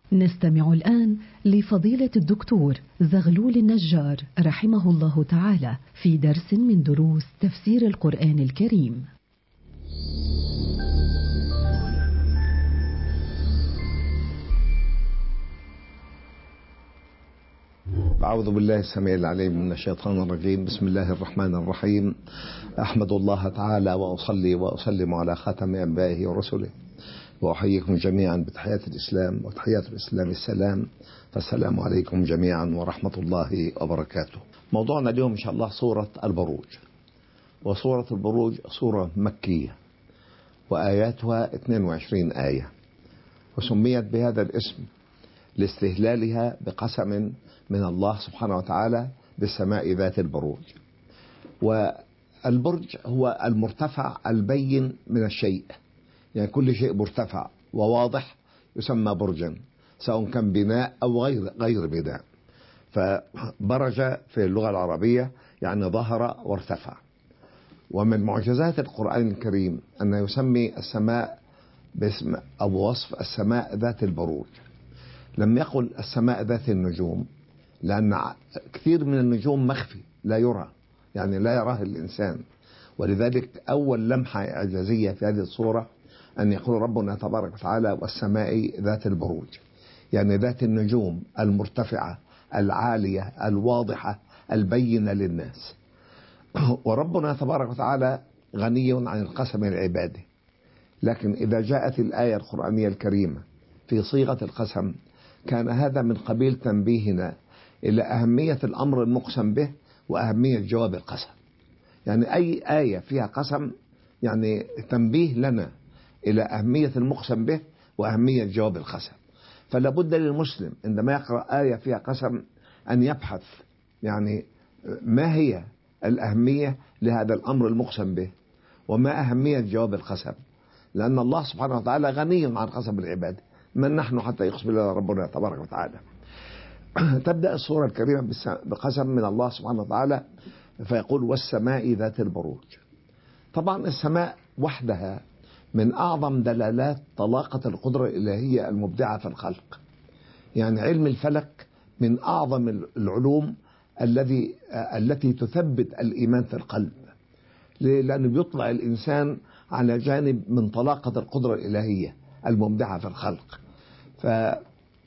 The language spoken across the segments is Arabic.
نستمع الآن لفضيلة الدكتور زغلول النجار رحمه الله تعالى في درس من دروس تفسير القرآن الكريم. أعوذ بالله السميع العليم من الشيطان الرجيم. بسم الله الرحمن الرحيم. أحمد الله تعالى وأصلي وأسلم على خاتم أنبيائه ورسله، وأحييكم جميعا بتحيات الإسلام، وتحيات الإسلام السلام، فالسلام عليكم جميعا ورحمة الله وبركاته. موضوعنا اليوم إن شاء الله سورة البروج. وسورة البروج سورة مكية وآياتها 22 آية، وسميت بهذا الاسم لاستهلالها بقسم من الله سبحانه وتعالى بالسماء ذات البروج. والبرج هو المرتفع البين من الشيء، يعني كل شيء مرتفع وواضح يسمى برجا، سواء كان بناء أو غير بناء. فبرج في اللغة العربية يعني ظهر وارتفع. ومن معجزات القرآن الكريم أن يسمي السماء باسم أو وصف السماء ذات البروج. لم يقل السماء ذات النجوم، لأن كثير من النجوم مخفي لا يرى، يعني لا يراه الإنسان. ولذلك أول لمحة إعجازية في هذه الصورة أن يقول ربنا تبارك وتعالى والسماء ذات البروج، يعني ذات النجوم المرتفعة العالية الواضحة البينة للناس. وربنا تبارك وتعالى غني عن القسم لعباده، لكن إذا جاءت الآية القرآنية الكريمة في صيغة القسم كان هذا من قبيل تنبيهنا إلى أهمية الأمر المقسم به وأهمية جواب القسم. يعني أي آية فيها قسم يعني تنبيه لنا إلى أهمية المقسم به وأهمية جواب القسم. فلا بد للمسلم عندما يقرأ آية فيها قسم أن يبحث يعني ما هي الأهمية لهذا الأمر المقسم به وما أهمية جواب القسم، لأن الله سبحانه وتعالى غني عن قسم العباد، من نحن حتى يقسم لنا ربنا تبارك وتعالى. تبدأ السورة الكريمة بقسم من الله سبحانه وتعالى فيقول والسماء ذات البروج. طبعا السماء وحدها من أعظم دلالات طلاقة القدرة الإلهية المبدعة في الخلق. يعني علم الفلك من أعظم العلوم التي تثبت الإيمان في القلب، لأنه بيطلع الإنسان على جانب من طلاقة القدرة الإلهية المبدعة في الخلق. فعلم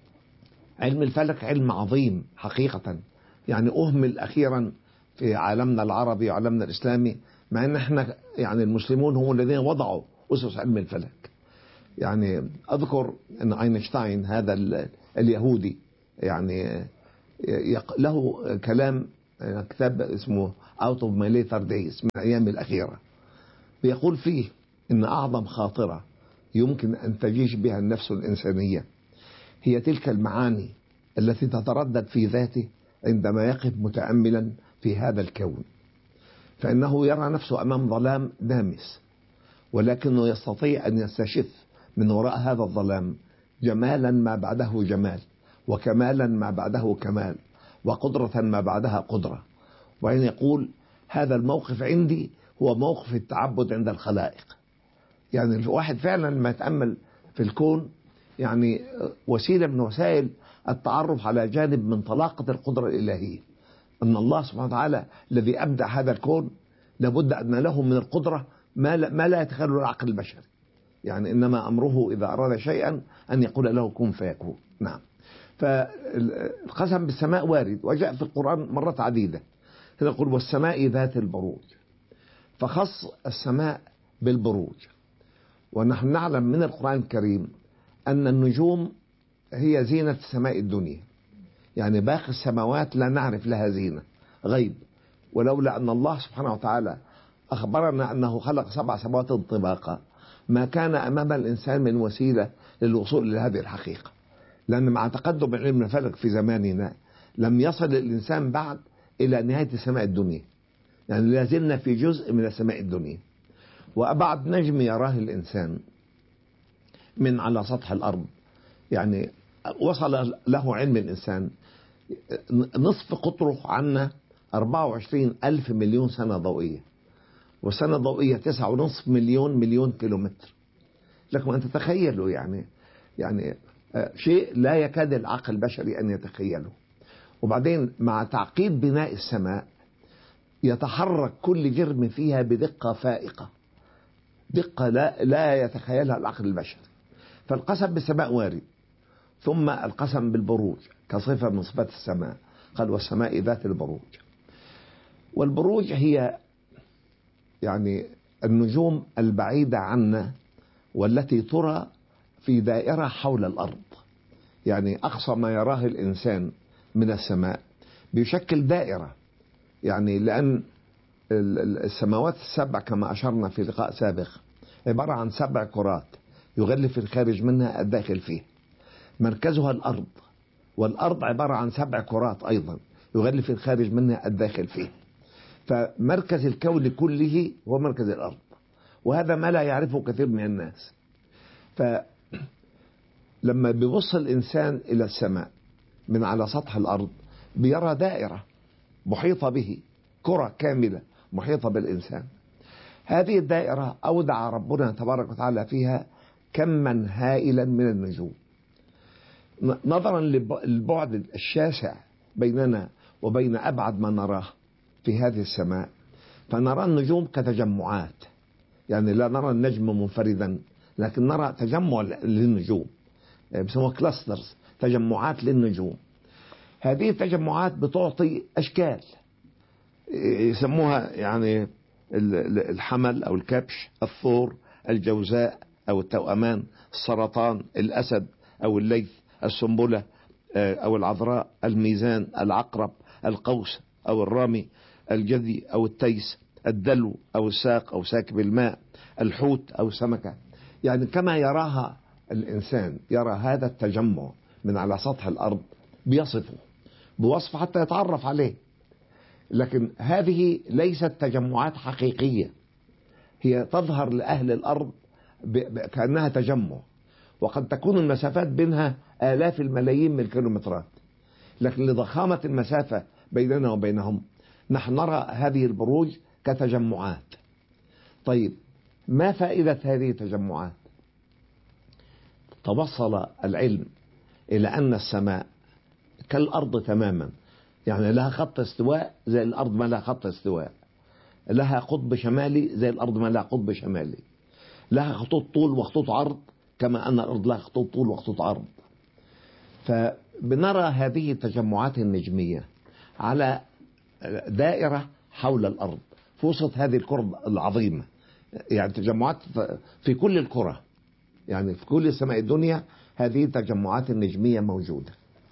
الفلك علم عظيم حقيقة، يعني أهمل أخيرا في عالمنا العربي وعالمنا الإسلامي، مع أن احنا يعني المسلمون هم الذين وضعوا أسس علم الفلك. يعني أذكر أن أينشتاين هذا اليهودي يعني له كلام، كتاب اسمه Out of My Later Days، من أيام الأخيرة، بيقول فيه إن أعظم خاطرة يمكن أن تجيش بها النفس الإنسانية هي تلك المعاني التي تتردد في ذاته عندما يقف متأملا في هذا الكون. فإنه يرى نفسه أمام ظلام دامس، ولكنه يستطيع أن يستشف من وراء هذا الظلام جمالا ما بعده جمال، وكمالا ما بعده كمال، وقدرة ما بعدها قدرة. وإن يقول هذا الموقف عندي هو موقف التعبد عند الخلائق. يعني الواحد فعلا لما يتأمل في الكون يعني وسيلة من وسائل التعرف على جانب من طلاقة القدرة الإلهية، أن الله سبحانه وتعالى الذي أبدع هذا الكون لابد أن له من القدرة ما لا يتخيله العقل البشري. يعني إنما أمره إذا أراد شيئا أن يقول له كن فيكون. نعم. فالقسم بالسماء وارد وجاء في القرآن مرات عديدة. هنا يقول والسماء ذات البروج، فخص السماء بالبروج. ونحن نعلم من القرآن الكريم أن النجوم هي زينة السماء الدنيا، يعني باقي السماوات لا نعرف لها زينة، غيب. ولولا أن الله سبحانه وتعالى أخبرنا أنه خلق 7 سماوات طباقا ما كان أمام الإنسان من وسيلة للوصول إلى هذه الحقيقة، لأن مع تقدم علم الفلك في زماننا لم يصل الإنسان بعد إلى نهاية السماء الدنيا، يعني لازلنا في جزء من السماء الدنيا. وأبعد نجم يراه الإنسان من على سطح الأرض يعني وصل له علم الإنسان نصف قطره عنا 24 ألف مليون سنة ضوئية، والسنة الضوئية 9.5 مليون كيلومتر. لكم أن تتخيلوا يعني شيء لا يكاد العقل البشري أن يتخيله. وبعدين مع تعقيد بناء السماء يتحرك كل جرم فيها بدقة فائقة، دقة لا يتخيلها العقل البشري. فالقسم بالسماء وارد، ثم القسم بالبروج كصفة من صفات السماء، قال والسماء ذات البروج. والبروج هي يعني النجوم البعيدة عنا والتي ترى في دائرة حول الأرض. يعني أقصى ما يراه الإنسان من السماء بيشكل دائرة، يعني لأن السماوات السبع كما أشرنا في لقاء سابق عبارة عن 7 كرات يغلف الخارج منها الداخل فيه، مركزها الأرض، والأرض عبارة عن 7 كرات أيضا يغلف الخارج منها الداخل فيه. فمركز الكون كله هو مركز الأرض، وهذا ما لا يعرفه كثير من الناس. فلما بيبص الإنسان إلى السماء من على سطح الأرض بيرى دائرة محيطة به، كرة كاملة محيطة بالإنسان. هذه الدائرة أودع ربنا تبارك وتعالى فيها كما هائلا من النجوم. نظرا للبعد الشاسع بيننا وبين أبعد ما نراه في هذه السماء، فنرى النجوم كتجمعات، يعني لا نرى النجم منفردا لكن نرى تجمع للنجوم، بيسموها كلاسترز، تجمعات للنجوم. هذه التجمعات بتعطي أشكال يسموها يعني الحمل أو الكبش، الثور، الجوزاء أو التوأمان، السرطان، الأسد أو الليث، السنبلة أو العذراء، الميزان، العقرب، القوس أو الرامي، الجدي أو التيس، الدلو أو الساق أو ساكب الماء، الحوت أو سمكة. يعني كما يراها الإنسان يرى هذا التجمع من على سطح الأرض بيصفه بوصف حتى يتعرف عليه. لكن هذه ليست تجمعات حقيقية، هي تظهر لأهل الأرض كأنها تجمع، وقد تكون المسافات بينها آلاف الملايين من الكيلومترات، لكن لضخامة المسافة بيننا وبينهم نحن نرى هذه البروج كتجمعات. طيب ما فائدة هذه التجمعات؟ توصل العلم إلى أن السماء كالأرض تماما، يعني لها خط استواء زي الأرض ما لها خط استواء، لها قطب شمالي زي الأرض ما لها قطب شمالي، لها خطوط طول وخطوط عرض كما أن الأرض لها خطوط طول وخطوط عرض. فبنرى هذه التجمعات النجمية على دائرة حول الأرض في وسط هذه الكرة العظيمة، يعني تجمعات في كل الكرة، يعني في كل سماء الدنيا هذه التجمعات النجمية موجودة.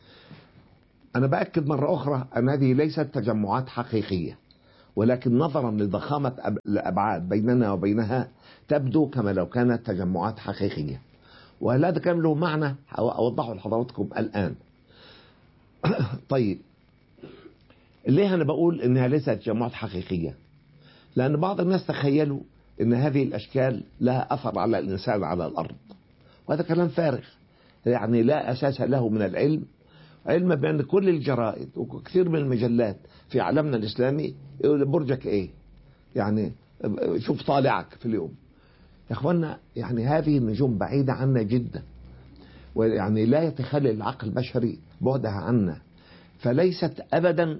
أنا بأكد مرة أخرى أن هذه ليست تجمعات حقيقية، ولكن نظرا لضخامة الأبعاد بيننا وبينها تبدو كما لو كانت تجمعات حقيقية. وهذا كان له معنى أوضحه لحضراتكم الآن. طيب ليه أنا بقول إنها ليست تجمعات حقيقية؟ لأن بعض الناس تخيلوا إن هذه الأشكال لها أثر على الإنسان على الأرض، وهذا كلام فارغ، يعني لا أساس له من العلم. علم بأن كل الجرائد وكثير من المجلات في عالمنا الإسلامي يقول برجك إيه، يعني شوف طالعك في اليوم. يا أخوانا يعني هذه النجوم بعيدة عنا جدا، ويعني لا يتخيل العقل البشري بعدها عنا، فليست أبدا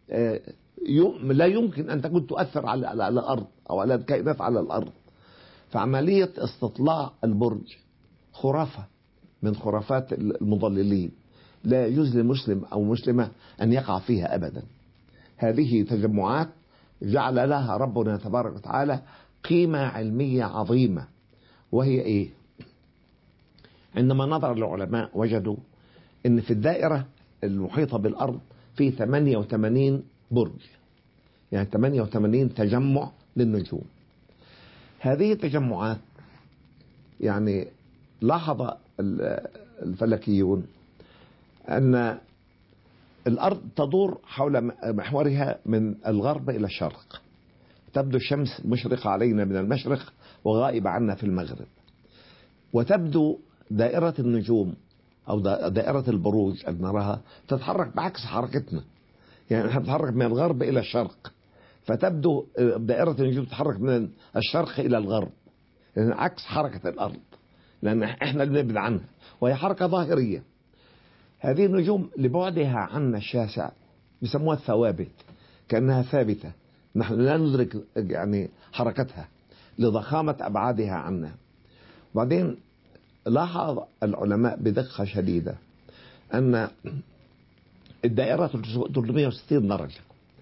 لا يمكن أن تكون تؤثر على الأرض أو على الكائنات على الأرض. فعملية استطلاع البرج خرافة من خرافات المضللين، لا يجوز لمسلم أو مسلمة أن يقع فيها أبدا. هذه تجمعات جعل لها ربنا تبارك وتعالى قيمة علمية عظيمة، وهي إيه؟ عندما نظر العلماء وجدوا أن في الدائرة المحيطة بالأرض في 88 برج، يعني 88 تجمع للنجوم. هذه التجمعات يعني لاحظ الفلكيون أن الأرض تدور حول محورها من الغرب إلى الشرق، تبدو الشمس مشرقة علينا من المشرق وغائبة عنا في المغرب، وتبدو دائرة النجوم أو دائرة البروج اللي نراها تتحرك بعكس حركتنا، يعني نحن نتحرك من الغرب إلى الشرق، فتبدو دائرة النجوم تتحرك من الشرق إلى الغرب، يعني عكس حركة الأرض. لأن إحنا اللي بنبعد عنها، وهي حركة ظاهرية. هذه النجوم لبعدها عنا الشاسع بيسموها الثوابت، كأنها ثابتة، نحن لا ندرك يعني حركتها لضخامة أبعادها عنا. وبعدين لاحظ العلماء بدقة شديدة أن الدائرة 360 درجة،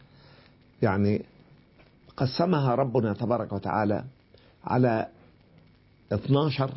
يعني قسمها ربنا تبارك وتعالى على 12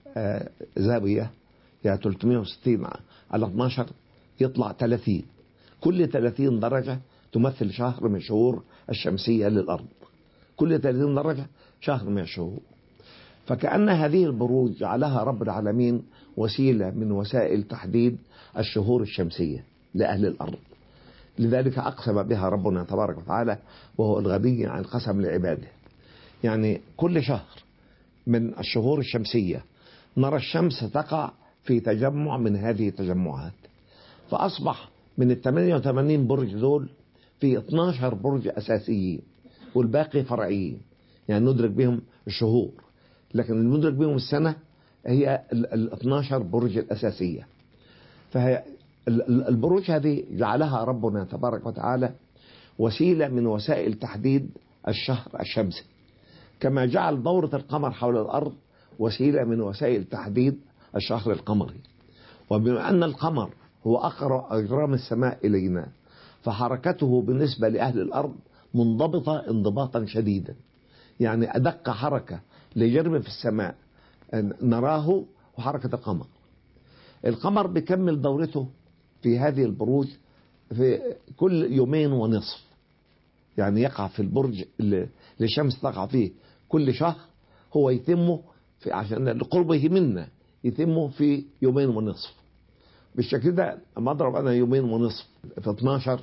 زاوية، يعني 360 على 12 يطلع 30، كل 30 درجة تمثل شهر من شهور الشمسية للأرض، كل 30 درجة شهر من الشهور. فكأن هذه البروج جعلها رب العالمين وسيلة من وسائل تحديد الشهور الشمسية لأهل الأرض، لذلك أقسم بها ربنا تبارك وتعالى وهو الغني عن القسم لعباده. يعني كل شهر من الشهور الشمسية نرى الشمس تقع في تجمع من هذه التجمعات، فأصبح من ال 88 برج دول في 12 برج أساسيين والباقي فرعيين، يعني ندرك بهم الشهور، لكن المدرك بهم السنة هي ال 12 برج الأساسية. فهي البروج هذه جعلها ربنا تبارك وتعالى وسيلة من وسائل تحديد الشهر الشمسي، كما جعل دورة القمر حول الأرض وسيلة من وسائل تحديد الشهر القمري. وبما أن القمر هو أقرب أجرام السماء إلينا، فحركته بالنسبة لأهل الأرض منضبطة انضباطا شديدا، يعني أدق حركة لجرم في السماء نراه وحركة القمر. القمر بيكمل دورته في هذه البروج في كل 2.5 يوم، يعني يقع في البرج اللي الشمس تقع فيه كل شهر، هو يتمه في عشان قربه منا يتمه في 2.5 يوم. بالشكل ده اما اضرب انا 2.5 يوم في 12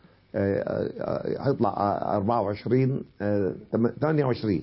هيطلع 24 28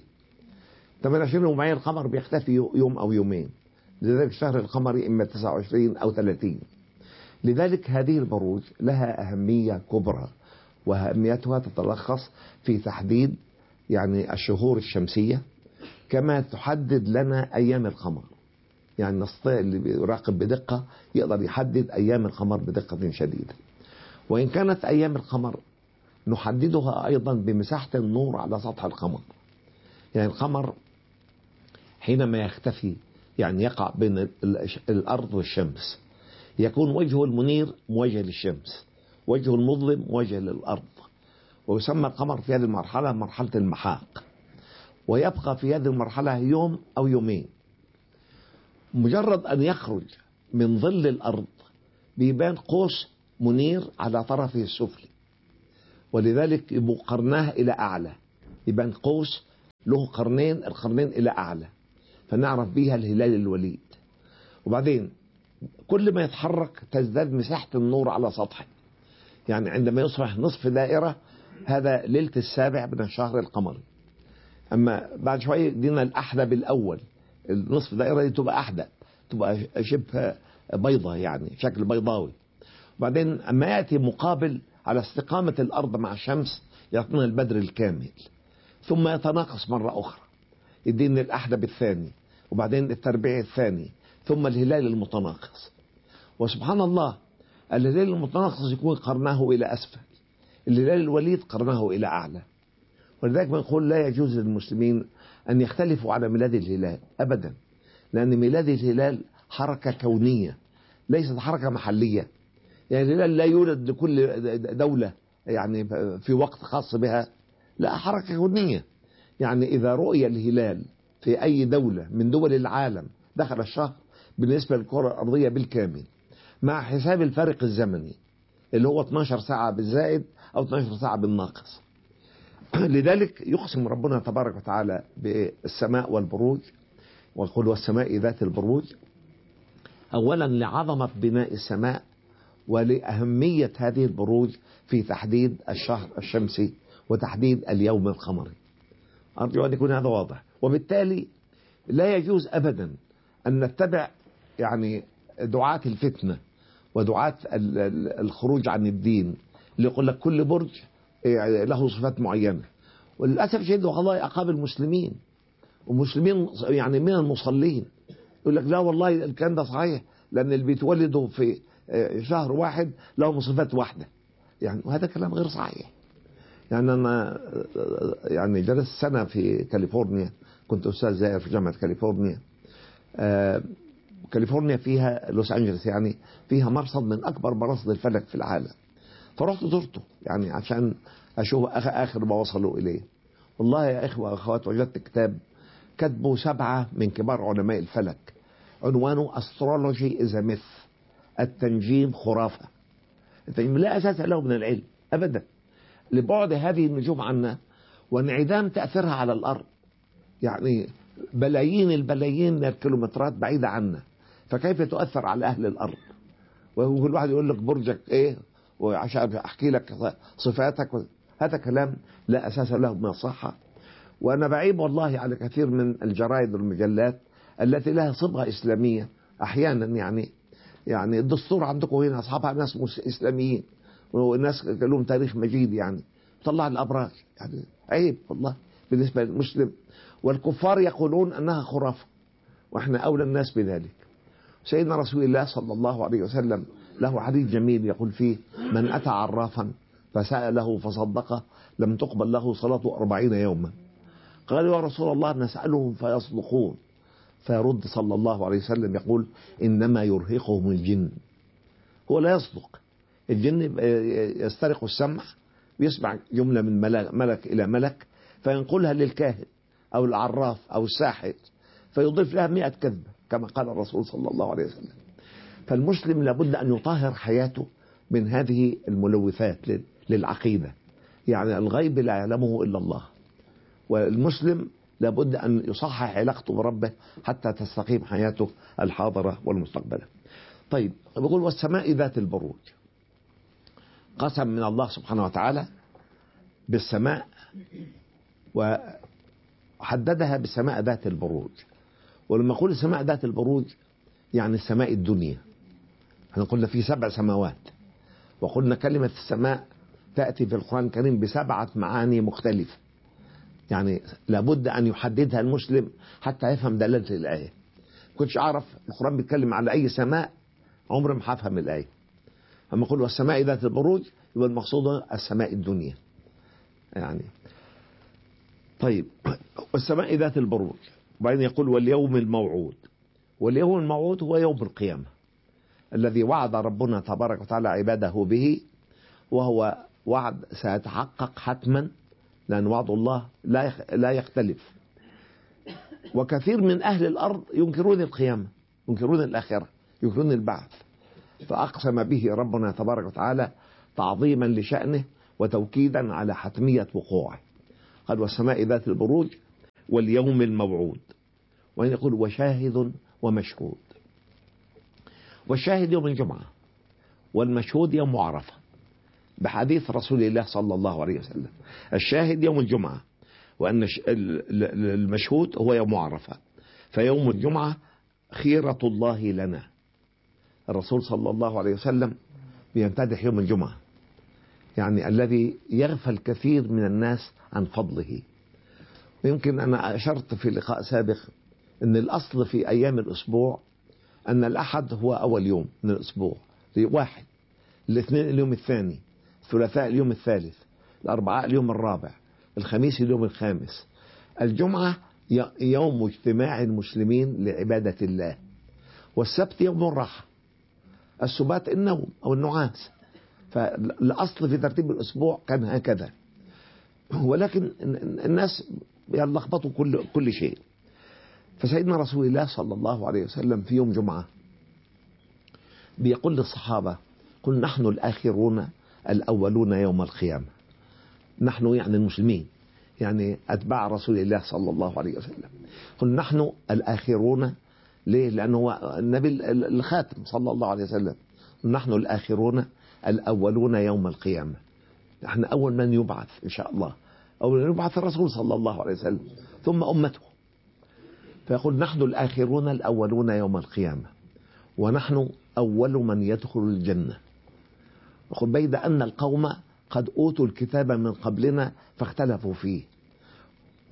ومعين القمر بيختفي يوم او يومين، لذلك الشهر القمري اما 29 او 30. لذلك هذه البروج لها أهمية كبرى، وأهميتها تتلخص في تحديد يعني الشهور الشمسية، كما تحدد لنا أيام القمر. يعني نستطيع اللي بيراقب بدقة يقدر يحدد أيام القمر بدقة شديدة. وإن كانت أيام القمر نحددها أيضا بمساحة النور على سطح القمر، يعني القمر حينما يختفي يعني يقع بين الأرض والشمس، يكون وجهه المنير موجه للشمس، وجهه المظلم موجه للأرض، ويسمى القمر في هذه المرحلة مرحلة المحاق، ويبقى في هذه المرحلة يوم أو يومين. مجرد أن يخرج من ظل الأرض بيبان قوس منير على طرفه السفلي، ولذلك يبقى قرناه إلى أعلى، يبان قوس له قرنين، القرنين إلى أعلى، فنعرف بها الهلال الوليد. وبعدين كل ما يتحرك تزداد مساحة النور على سطحه، يعني عندما يصبح نصف دائرة هذا ليلة 7 من الشهر القمري. أما بعد شوية دينا الأحدب الأول، النصف دائرة دي تبقى أحدب، تبقى شبه بيضة يعني شكل بيضاوي. وبعدين أما يأتي مقابل على استقامة الأرض مع الشمس يعطينا البدر الكامل، ثم يتناقص مرة أخرى يدينا الأحدب الثاني، وبعدين التربيع الثاني، ثم الهلال المتناقص. وسبحان الله الهلال المتناقص يكون قرناه إلى أسفل، الهلال الوليد قرناه إلى أعلى. ولذلك بنقول لا يجوز للمسلمين أن يختلفوا على ميلاد الهلال أبدا، لأن ميلاد الهلال حركة كونية ليست حركة محلية. يعني الهلال لا يولد لكل دولة يعني في وقت خاص بها، لا، حركة كونية. يعني إذا رؤي الهلال في أي دولة من دول العالم دخل الشهر بالنسبة للكرة الأرضية بالكامل، مع حساب الفارق الزمني اللي هو 12 ساعة بالزائد أو 12 ساعة بالناقص. لذلك يقسم ربنا تبارك وتعالى بالسماء والبروج، ويقول والسماء ذات البروج، أولا لعظمة بناء السماء ولأهمية هذه البروج في تحديد الشهر الشمسي وتحديد اليوم القمري. أرجو أن يكون هذا واضح. وبالتالي لا يجوز أبدا أن نتبع يعني دعاة الفتنة ودعاة الخروج عن الدين اللي يقول لك كل برج له صفات معينة. وللأسف الشديد والله أقابل المسلمين ومسلمين يعني من المصلين يقول لك لا والله الكلام ده صحيح، لأن اللي بيتولدوا في شهر واحد لهم صفات واحدة يعني، وهذا كلام غير صحيح. يعني أنا يعني جلست سنة في كاليفورنيا، كنت أستاذ زائر في جامعة كاليفورنيا. كاليفورنيا فيها لوس أنجلس يعني فيها مرصد من أكبر مراصد الفلك في العالم، فرحت زرته يعني عشان أشوف آخر ما وصلوا إليه. والله يا إخوة وأخوات وجدت كتاب كتبه 7 من كبار علماء الفلك، عنوانه Astrology is a myth، التنجيم خرافة. التنجيم لا أساس له من العلم أبدا، لبعد هذه النجوم عنا وانعدام تأثيرها على الأرض. يعني بلايين البلايين من الكيلومترات بعيدة عنا، فكيف تؤثر على أهل الأرض؟ وكل واحد يقول لك برجك إيه وعشان أحكي لك صفاتك، هذا كلام لا أساس له من الصحة. وأنا بعيب والله على كثير من الجرائد والمجلات التي لها صبغة إسلامية أحيانا. يعني الدستور عندكم هنا أصحابها ناس إسلاميين والناس لهم تاريخ مجيد، يعني طلع الأبراج، يعني عيب والله بالنسبة للمسلم. والكفار يقولون أنها خرافة وإحنا أولى الناس بذلك. سيدنا رسول الله صلى الله عليه وسلم له حديث جميل يقول فيه: من أتى عرافا فسأله فصدقه لم تقبل له صلاة 40 يوما. قالوا: يا رسول الله نسألهم فيصدقون. فيرد صلى الله عليه وسلم يقول: إنما يرهقهم الجن. هو لا يصدق، الجن يسترق السمع ويسمع جملة من ملك إلى ملك فينقلها للكاهن أو العراف أو الساحر فيضيف لها 100 كذبة كما قال الرسول صلى الله عليه وسلم. فالمسلم لابد أن يطهر حياته من هذه الملوثات للعقيدة. يعني الغيب لا يعلمه إلا الله، والمسلم لابد أن يصحح علاقته بربه حتى تستقيم حياته الحاضرة والمستقبلة. طيب بيقول: والسماء ذات البروج. قسم من الله سبحانه وتعالى بالسماء وحددها بالسماء ذات البروج. ولما أقول السماء ذات البروج يعني السماء الدنيا. احنا قلنا في 7 سماوات، وقلنا كلمة السماء تأتي في القرآن الكريم ب7 معاني مختلفة، يعني لابد أن يحددها المسلم حتى يفهم دلالة الآية. كنتش أعرف القرآن بيتكلم على أي سماء عمر ما هفهم الآية. أما يقول والسماء ذات البروج يبقى المقصود السماء الدنيا يعني. طيب والسماء ذات البروج، وبعدين يقول واليوم الموعود. واليوم الموعود هو يوم القيامة الذي وعد ربنا تبارك وتعالى عباده به، وهو وعد سيتحقق حتما، لأن وعد الله لا يختلف. وكثير من أهل الأرض ينكرون القيامة، ينكرون الآخرة، ينكرون البعث، فأقسم به ربنا تبارك وتعالى تعظيما لشأنه وتوكيدا على حتمية وقوعه. قال والسماء ذات البروج واليوم الموعود. وإن يقول وشاهد ومشهود. والشاهد يوم الجمعة، والمشهود يوم عرفة، بحديث رسول الله صلى الله عليه وسلم: الشاهد يوم الجمعة، وأن المشهود هو يوم عرفة، فيوم الجمعة خيرة الله لنا. الرسول صلى الله عليه وسلم بيمتدح يوم الجمعة، يعني الذي يغفل كثير من الناس عن فضله. ويمكن أنا أشرت في لقاء سابق أن الأصل في أيام الأسبوع أن الأحد هو أول يوم من الأسبوع، 1، الاثنين اليوم الثاني، الثلاثاء اليوم الثالث، الأربعاء اليوم الرابع، الخميس اليوم الخامس، الجمعة يوم اجتماع المسلمين لعبادة الله، والسبت يوم الراحة، السبات النوم أو النعاس. فالأصل في ترتيب الأسبوع كان هكذا، ولكن الناس يلخبطوا كل شيء. فسيدنا رسول الله صلى الله عليه وسلم في يوم جمعة بيقول للصحابة: قل نحن الآخرون الأولون يوم القيامة. نحن يعني المسلمين، يعني أتباع رسول الله صلى الله عليه وسلم. قل نحن الآخرون، ليه؟ لأنه هو النبي الخاتم صلى الله عليه وسلم. نحن الآخرون الأولون يوم القيامة، نحن أول من يبعث إن شاء الله، أول من يبعث الرسول صلى الله عليه وسلم ثم أمته. فيقول نحن الآخرون الأولون يوم القيامة، ونحن أول من يدخل الجنة. وقل بيد أن القوم قد أوتوا الكتاب من قبلنا فاختلفوا فيه،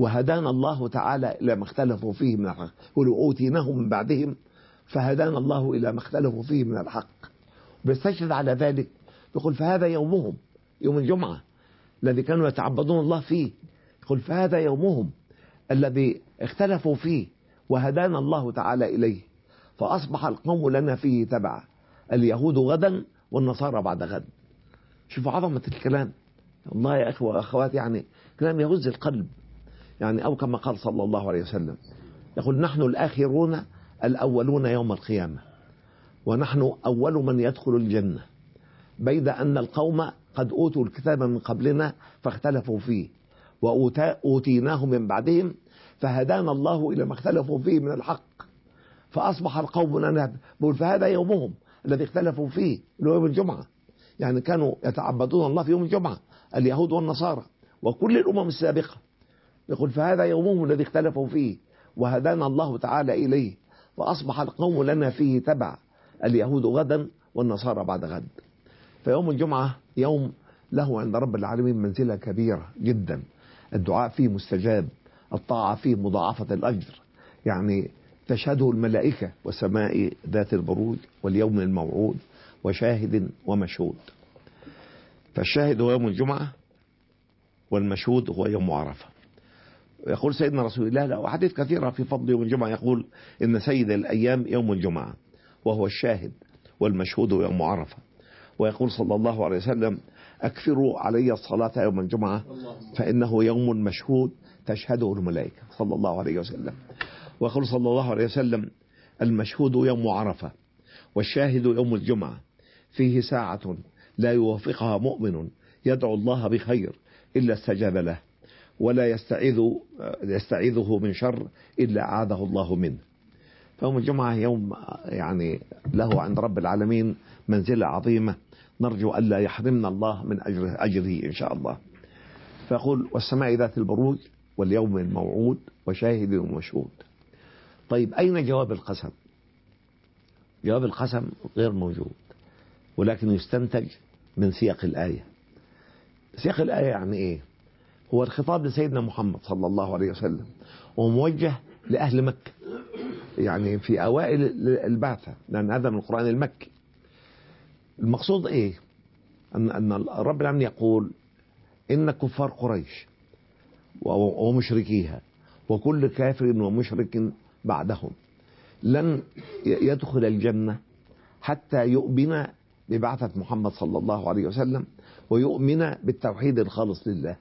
وهدانا الله تعالى إلى ما اختلفوا فيه من الحق، ولو أوتيناه من بعدهم فهدانا الله إلى ما اختلفوا فيه من الحق. بيستشهد على ذلك يقول فهذا يومهم، يوم الجمعة الذي كانوا يتعبدون الله فيه، يقول فهذا يومهم الذي اختلفوا فيه وهدانا الله تعالى إليه، فأصبح القوم لنا فيه تبعا، اليهود غدا والنصارى بعد غد. شوفوا عظمة الكلام والله يا أخوة وأخوات، يعني كلام يهز القلب. يعني أو كما قال صلى الله عليه وسلم، يقول نحن الآخرون الأولون يوم القيامة، ونحن أول من يدخل الجنة، بيد أن القوم قد أوتوا الكتاب من قبلنا فاختلفوا فيه، وأوتيناه من بعدهم فهدانا الله إلى ما اختلفوا فيه من الحق، فأصبح القوم لنا فهذا يومهم الذي اختلفوا فيه اللي هو يوم الجمعة. يعني كانوا يتعبدون الله في يوم الجمعة اليهود والنصارى وكل الأمم السابقة، يقول فهذا يومهم الذي اختلفوا فيه وهدانا الله تعالى إليه، فأصبح القوم لنا فيه تبع، اليهود غدا والنصارى بعد غد. فيوم الجمعة يوم له عند رب العالمين منزلة كبيرة جدا، الدعاء فيه مستجاب، الطاعة فيه مضاعفة الأجر، يعني تشهده الملائكة وسماء ذات البروج واليوم الموعود وشاهد ومشهود. فالشاهد هو يوم الجمعة والمشهود هو يوم عرفة. يقول سيدنا رسول الله له أحاديث كثيرة في فضل يوم الجمعة، يقول إن سيد الأيام يوم الجمعة وهو الشاهد، والمشهود يوم عرفة. ويقول صلى الله عليه وسلم أكثروا علي الصلاة يوم الجمعة فإنه يوم مشهود تشهده الملائكة صلى الله عليه وسلم. ويقول صلى الله عليه وسلم المشهود يوم عرفة والشاهد يوم الجمعة، فيه ساعة لا يوافقها مؤمن يدعو الله بخير إلا استجاب له، ولا يستعيذه من شر إلا أعاذه الله منه. فيوم الجمعة يوم يعني له عند رب العالمين منزلة عظيمة، نرجو ألا يحرمنا الله من أجره إن شاء الله. فيقول والسماء ذات البروج واليوم الموعود وشاهد ومشهود. طيب أين جواب القسم؟ جواب القسم غير موجود، ولكن يستنتج من سياق الآية. سياق الآية يعني إيه؟ هو الخطاب لسيدنا محمد صلى الله عليه وسلم وموجه لأهل مكة، يعني في أوائل البعثة، لأن هذا من القرآن المكي. المقصود إيه؟ أن رب العالمين يقول إن كفار قريش ومشركيها وكل كافر ومشرك بعدهم لن يدخل الجنة حتى يؤمن ببعثة محمد صلى الله عليه وسلم ويؤمن بالتوحيد الخالص لله.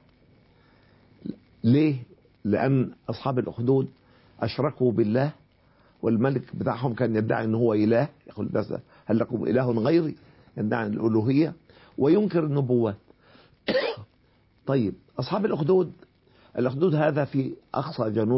ليه؟ لأن أصحاب الأخدود أشركوا بالله، والملك بتاعهم كان يدعي أنه هو إله، يقول بس هل لكم إله غيري، يدعي الألوهية وينكر النبوة. طيب أصحاب الأخدود هذا في أقصى جنوب